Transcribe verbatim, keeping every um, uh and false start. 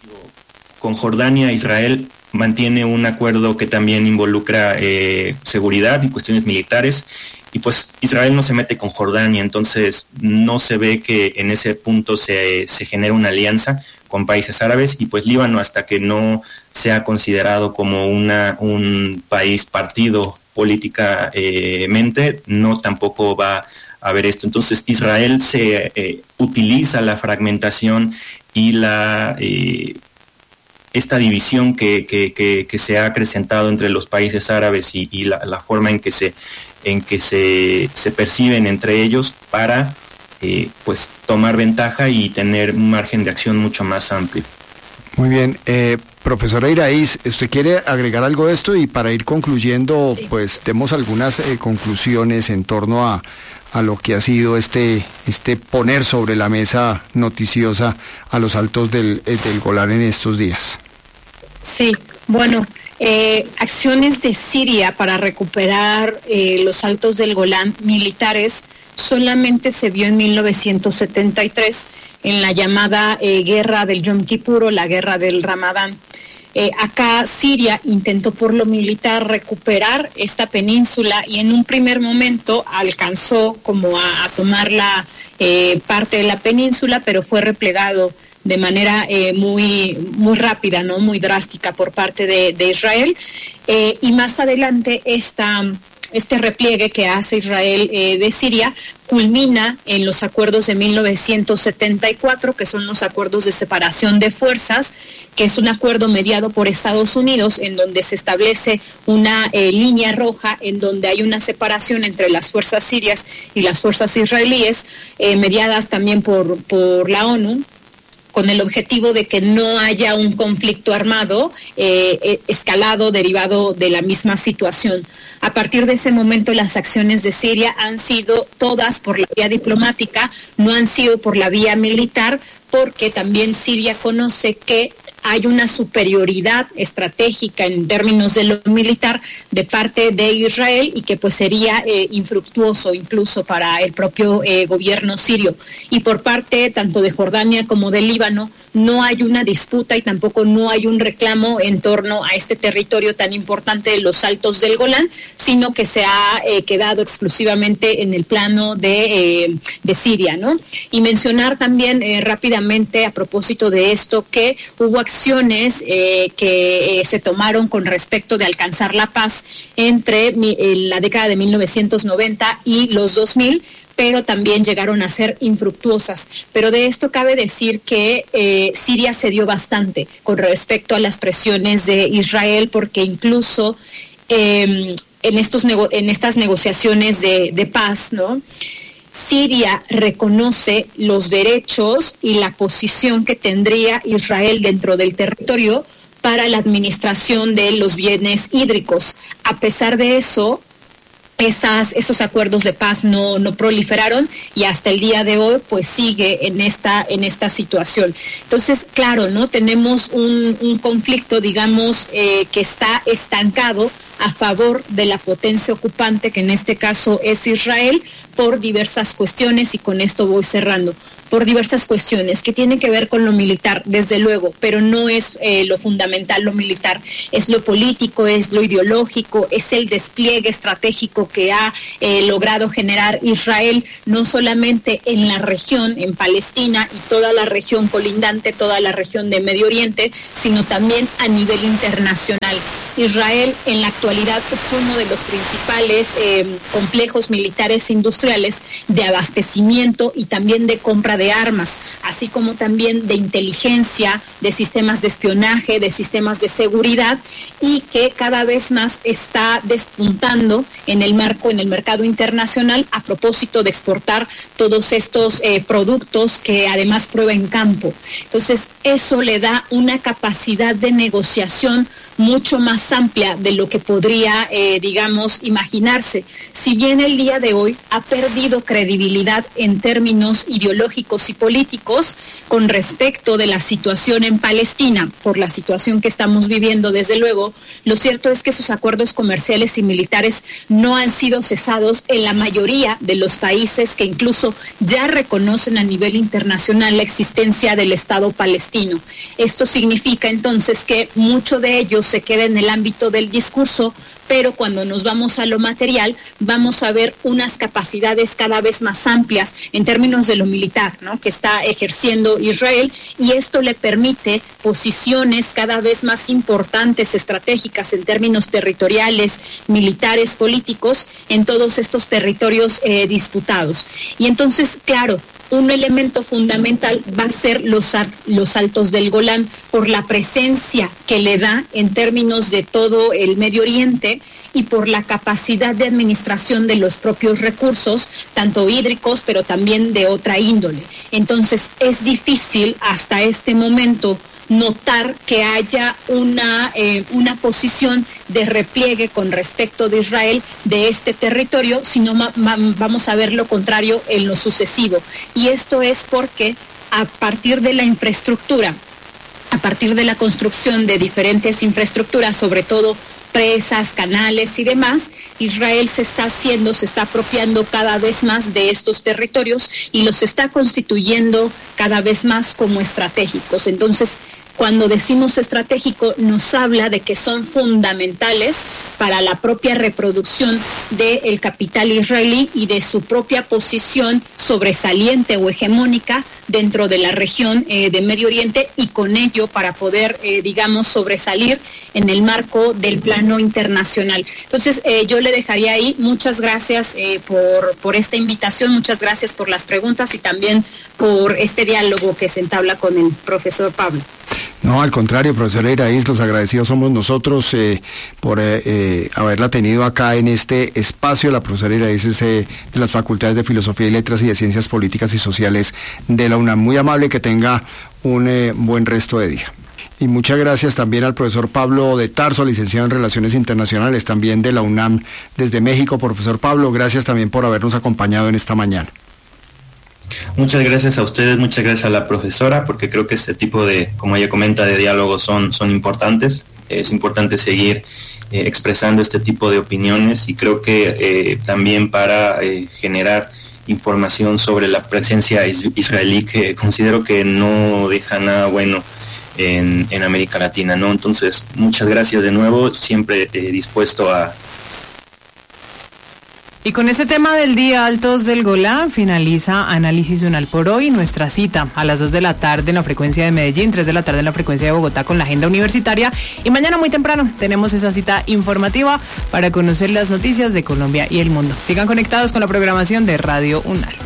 Con Jordania, Israel mantiene un acuerdo que también involucra eh, seguridad y cuestiones militares, y pues Israel no se mete con Jordania, entonces no se ve que en ese punto se, se genere una alianza con países árabes, y pues Líbano, hasta que no sea considerado como una, un país partido políticamente, no tampoco va a ver esto. Entonces Israel se eh, utiliza la fragmentación y la eh, esta división que, que, que, que se ha acrecentado entre los países árabes y, y la, la forma en que se en que se, se perciben entre ellos para eh, pues tomar ventaja y tener un margen de acción mucho más amplio. Muy bien, eh, profesora Iraíz, ¿usted quiere agregar algo de esto? Y para ir concluyendo, sí, pues demos algunas eh, conclusiones en torno a, a lo que ha sido este, este poner sobre la mesa noticiosa a los altos del, del Golán en estos días. Sí, bueno, eh, acciones de Siria para recuperar eh, los altos del Golán militares solamente se vio en mil novecientos setenta y tres en la llamada eh, guerra del Yom Kippur o la guerra del Ramadán. Eh, acá Siria intentó por lo militar recuperar esta península y en un primer momento alcanzó como a, a tomar la eh, parte de la península, pero fue replegado de manera eh, muy muy rápida, no muy drástica por parte de, de Israel. Eh, y más adelante esta este repliegue que hace Israel eh, de Siria culmina en los acuerdos de mil novecientos setenta y cuatro, que son los acuerdos de separación de fuerzas, que es un acuerdo mediado por Estados Unidos en donde se establece una eh, línea roja en donde hay una separación entre las fuerzas sirias y las fuerzas israelíes, eh, mediadas también por, por la ONU, con el objetivo de que no haya un conflicto armado eh, escalado derivado de la misma situación. A partir de ese momento las acciones de Siria han sido todas por la vía diplomática, no han sido por la vía militar, porque también Siria conoce que hay una superioridad estratégica en términos de lo militar de parte de Israel y que pues sería eh, infructuoso incluso para el propio eh, gobierno sirio. Y por parte tanto de Jordania como de Líbano no hay una disputa y tampoco no hay un reclamo en torno a este territorio tan importante de los altos del Golán, sino que se ha eh, quedado exclusivamente en el plano de, eh, de Siria, ¿no? Y mencionar también eh, rápidamente a propósito de esto que hubo acciones eh, que eh, se tomaron con respecto de alcanzar la paz entre mi, eh, la década de mil novecientos noventa y los dos mil, pero también llegaron a ser infructuosas. Pero de esto cabe decir que eh, Siria cedió bastante con respecto a las presiones de Israel, porque incluso eh, en estos nego- en estas negociaciones de, de paz, ¿no?, Siria reconoce los derechos y la posición que tendría Israel dentro del territorio para la administración de los bienes hídricos. A pesar de eso, Esas, esos acuerdos de paz no, no proliferaron y hasta el día de hoy pues sigue en esta, en esta situación. Entonces, claro, ¿no? Tenemos un, un conflicto, digamos, eh, que está estancado a favor de la potencia ocupante, que en este caso es Israel, por diversas cuestiones, y con esto voy cerrando. Por diversas cuestiones que tienen que ver con lo militar, desde luego, pero no es eh, lo fundamental lo militar, es lo político, es lo ideológico, es el despliegue estratégico que ha eh, logrado generar Israel, no solamente en la región, en Palestina y toda la región colindante, toda la región de Medio Oriente, sino también a nivel internacional. Israel en la actualidad es uno de los principales eh, complejos militares industriales de abastecimiento y también de compra de armas, así como también de inteligencia, de sistemas de espionaje, de sistemas de seguridad, y que cada vez más está despuntando en el marco, en el mercado internacional, a propósito de exportar todos estos eh, productos que además prueba en campo. Entonces, eso le da una capacidad de negociación mucho más amplia de lo que podría, eh, digamos, imaginarse. Si bien el día de hoy ha perdido credibilidad en términos ideológicos y políticos con respecto de la situación en Palestina, por la situación que estamos viviendo, desde luego, lo cierto es que sus acuerdos comerciales y militares no han sido cesados en la mayoría de los países que incluso ya reconocen a nivel internacional la existencia del Estado palestino. Esto significa entonces que mucho de ello se queda en el ámbito del discurso, pero cuando nos vamos a lo material, vamos a ver unas capacidades cada vez más amplias en términos de lo militar, ¿no?, que está ejerciendo Israel, y esto le permite posiciones cada vez más importantes, estratégicas en términos territoriales, militares, políticos, en todos estos territorios eh, disputados. Y entonces, claro, un elemento fundamental va a ser los, los Altos del Golán, por la presencia que le da en términos de todo el Medio Oriente y por la capacidad de administración de los propios recursos, tanto hídricos, pero también de otra índole. Entonces, es difícil hasta este momento notar que haya una, eh, una posición de repliegue con respecto de Israel de este territorio, sino ma- ma- vamos a ver lo contrario en lo sucesivo. Y esto es porque a partir de la infraestructura, a partir de la construcción de diferentes infraestructuras, sobre todo presas, canales y demás, Israel se está haciendo, se está apropiando cada vez más de estos territorios y los está constituyendo cada vez más como estratégicos. Entonces, cuando decimos estratégico, nos habla de que son fundamentales para la propia reproducción del capital israelí y de su propia posición sobresaliente o hegemónica dentro de la región eh, de Medio Oriente, y con ello para poder, eh, digamos, sobresalir en el marco del plano internacional. Entonces, eh, yo le dejaría ahí. Muchas gracias eh, por, por esta invitación, muchas gracias por las preguntas y también por este diálogo que se entabla con el profesor Pablo. No, al contrario, profesora Iraíz, los agradecidos somos nosotros eh, por eh, eh, haberla tenido acá en este espacio. La profesora Iraíz es eh, de las Facultades de Filosofía y Letras y de Ciencias Políticas y Sociales de la UNAM. Muy amable, que tenga un eh, buen resto de día. Y muchas gracias también al profesor Pablo de Tarso, licenciado en Relaciones Internacionales, también de la UNAM desde México. Profesor Pablo, gracias también por habernos acompañado en esta mañana. Muchas gracias a ustedes, muchas gracias a la profesora, porque creo que este tipo de, como ella comenta, de diálogos son, son importantes. Es importante seguir eh, expresando este tipo de opiniones, y creo que eh, también para eh, generar información sobre la presencia is- israelí, que considero que no deja nada bueno en, en América Latina, ¿no? Entonces, muchas gracias de nuevo, siempre eh, dispuesto a... Y con este tema del día Altos del Golán finaliza Análisis Unal por hoy. Nuestra cita a las dos de la tarde en la frecuencia de Medellín, tres de la tarde en la frecuencia de Bogotá con la agenda universitaria. Y mañana muy temprano tenemos esa cita informativa para conocer las noticias de Colombia y el mundo. Sigan conectados con la programación de Radio Unal.